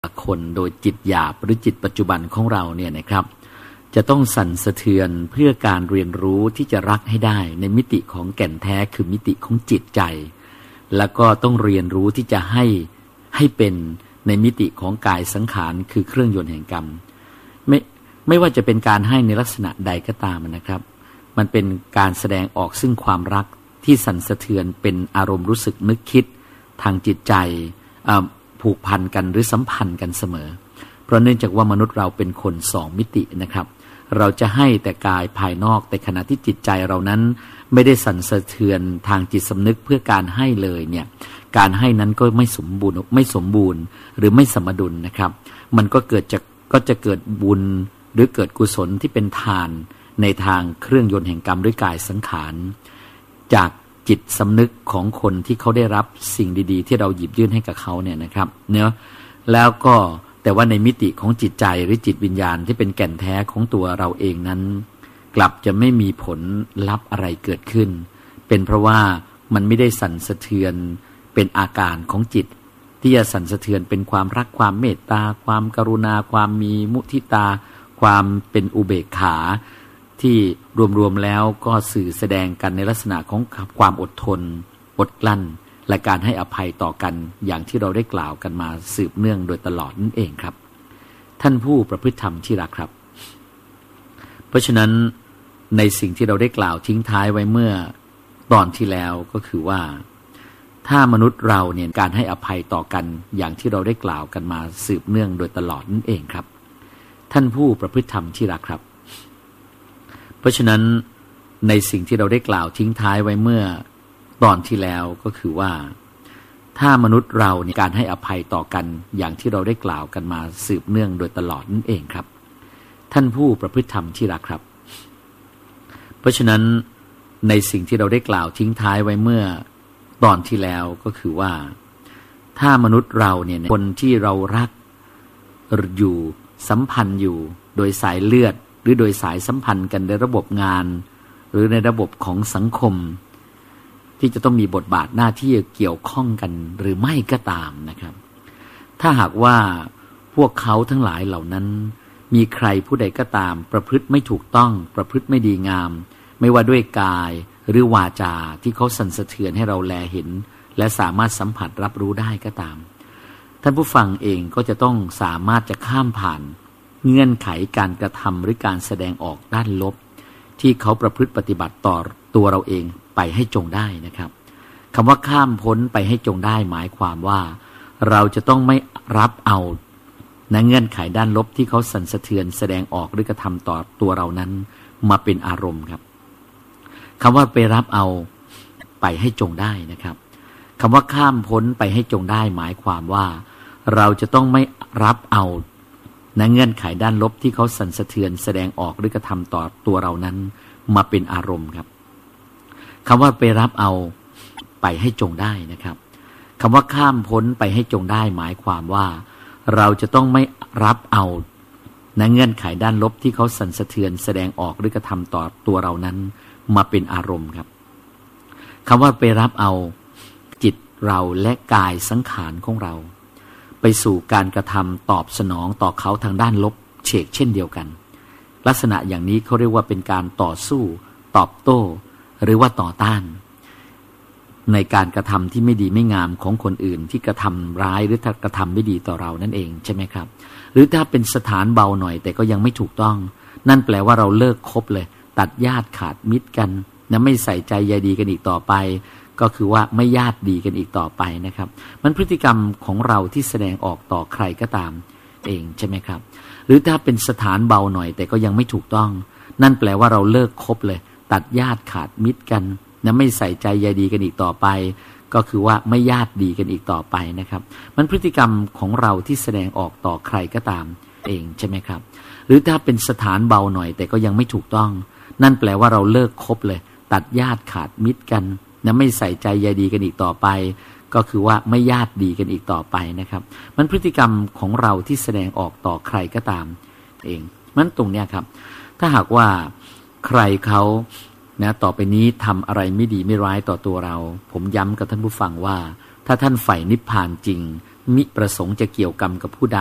คนโดยจิตหยาบหรือจิตปัจจุบันของเราเนี่ยนะครับจะต้องสั่นสะเทือนเพื่อการเรียนรู้ที่จะรักให้ได้ในมิติของแก่นแท้คือมิติของจิตใจแล้วก็ต้องเรียนรู้ที่จะให้เป็นในมิติของกายสังขารคือเครื่องยนต์แห่งกรรมไม่ว่าจะเป็นการให้ในลักษณะใดก็ตามนะครับมันเป็นการแสดงออกซึ่งความรักที่สั่นสะเทือนเป็นอารมณ์รู้สึกนึกคิดทางจิตใจผูกพันกันหรือสัมพันธ์กันเสมอเพราะเนื่องจากว่ามนุษย์เราเป็นคนสองมิตินะครับเราจะให้แต่กายภายนอกแต่ขณะที่จิตใจเรานั้นไม่ได้สั่นสะเทือนทางจิตสำนึกเพื่อการให้เลยเนี่ยการให้นั้นก็ไม่สมบูรณ์หรือไม่สมดุลนะครับมันก็จะเกิดบุญหรือเกิดกุศลที่เป็นทานในทางเครื่องยนต์แห่งกรรมด้วยกายสังขารจากจิตสำนึกของคนที่เขาได้รับสิ่งดีๆที่เราหยิบยื่นให้กับเขาเนี่ยนะครับเนาะแล้วก็แต่ว่าในมิติของจิตใจหรือจิตวิญญาณที่เป็นแก่นแท้ของตัวเราเองนั้นกลับจะไม่มีผลลัพธ์อะไรเกิดขึ้นเป็นเพราะว่ามันไม่ได้สั่นสะเทือนเป็นอาการของจิตที่จะสั่นสะเทือนเป็นความรักความเมตตาความกรุณาความมีมุทิตาความเป็นอุเบกขาที่รวมๆแล้วก็สื่อแสดงกันในลักษณะของความอดทนอดกลั้นและการให้อภัยต่อกันอย่างที่เราได้กล่าวกันมาสืบเนื่องโดยตลอดนั่นเองครับท่านผู้ประพฤติธรรมที่รักครับเพราะฉะนั้นในสิ่งที่เราได้กล่าวทิ้งท้ายไว้เมื่อตอนที่แล้วก็คือว่าถ้ามนุษย์เราเนี่ยการให้อภัยต่อกันอย่างที่เราได้กล่าวกันมาสืบเนื่องโดยตลอดนั่นเองครับท่านผู้ประพฤติธรรมที่รักครับเพราะฉะนั้นในสิ่งที่เราได้กล่าวทิ้งท้ายไว้เมื่อตอนที่แล้วก็คือว่าถ้ามนุษย์เราเนี่ยการให้อภัยต่อกันอย่างที่เราได้กล่าวกันมาสืบเนื่องโดยตลอดนั่นเองครับท่านผู้ประพฤติธรรมที่รักครับเพราะฉะนั้นในสิ่งที่เราได้กล่าวทิ้งท้ายไว้เมื่อตอนที่แล้วก็คือว่าถ้ามนุษย์เราเนี่ยคนที่เรารักอยู่สัมพันธ์อยู่โดยสายเลือดหรือโดยสายสัมพันธ์กันในระบบงานหรือในระบบของสังคมที่จะต้องมีบทบาทหน้าที่เกี่ยวข้องกันหรือไม่ก็ตามนะครับถ้าหากว่าพวกเขาทั้งหลายเหล่านั้นมีใครผู้ใดก็ตามประพฤติไม่ถูกต้องประพฤติไม่ดีงามไม่ว่าด้วยกายหรือวาจาที่เขาสั่นสะเทือนให้เราแลเห็นและสามารถสัมผัสรับรู้ได้ก็ตามท่านผู้ฟังเองก็จะต้องสามารถจะข้ามผ่านเงื่อนไขการกระทำหรือการแสดงออกด้านลบที่เขาประพฤติปฏิบัติต่อตัวเราเองไปให้จงได้นะครับคำว่าข้ามพ้นไปให้จงได้หมายความว่าเราจะต้องไม่รับเอาในเงื่อนไขด้านลบที่เขาสั่นสะเทือนแสดงออกหรือกระทำต่อตัวเรานั้นมาเป็นอารมณ์ครับคำว่าไปรับเอาไปให้จงได้นะครับคำว่าข้ามพ้นไปให้จงได้หมายความว่าเราจะต้องไม่รับเอาในเงื่อนไขด้านลบที่เขาสั่นสะเทือนแสดงออกหรือกระทำต่อตัวเรานั้นมาเป็นอารมณ์ครับคำว่าไปรับเอาไปให้จงได้นะครับคำว่าข้ามพ้นไปให้จงได้หมายความว่าเราจะต้องไม่รับเอาในเงื่อนไขด้านลบที่เขาสั่นสะเทือนแสดงออกหรือกระทำต่อตัวเรานั้นมาเป็นอารมณ์ครับคำว่าไปรับเอาจิตเราและกายสังขารของเราไปสู่การกระทำตอบสนองต่อเขาทางด้านลบเช่นเดียวกันลักษณะอย่างนี้เขาเรียกว่าเป็นการต่อสู้ตอบโต้หรือว่าต่อต้านในการกระทำที่ไม่ดีไม่งามของคนอื่นที่กระทำร้ายหรือกระทำไม่ดีต่อเรานั่นเองใช่ไหมครับหรือถ้าเป็นสถานเบาหน่อยแต่ก็ยังไม่ถูกต้องนั่นแปลว่าเราเลิกคบเลยตัดญาติขาดมิตรกันนะไม่ใส่ใจใยดีกันอีกต่อไปก็คือว่าไม่ญาติดีกันอีกต่อไปนะครับมันพฤติกรรมของเราที่แสดงออกต่อใครก็ตามเองใช่ไหมครับหรือถ้าเป็นสถานเบาหน่อยแต่ก็ยังไม่ถูกต้องนั่นแปลว่าเราเลิกคบเลยตัดญาติขาดมิตรกันนะไม่ใส่ใจใยดีกันอีกต่อไปก็คือว่าไม่ญาติดีกันอีกต่อไปนะครับมันพฤติกรรมของเราที่แสดงออกต่อใครก็ตามเองใช่ไหมครับหรือถ้าเป็นสถานเบาหน่อยแต่ก็ยังไม่ถูกต้องนั่นแปลว่าเราเลิกคบเลยตัดญาติขาดมิตรกันนะไม่ใส่ใจใยดีกันอีกต่อไปก็คือว่าไม่ญาติดีกันอีกต่อไปนะครับมันพฤติกรรมของเราที่แสดงออกต่อใครก็ตามเองมันตรงเนี้ยครับถ้าหากว่าใครเขานะต่อไปนี้ทำอะไรไม่ดีไม่ร้ายต่อตัวเราผมย้ำกับท่านผู้ฟังว่าถ้าท่านใฝ่นิพพานจริงมิประสงค์จะเกี่ยวกรรมกับผู้ใด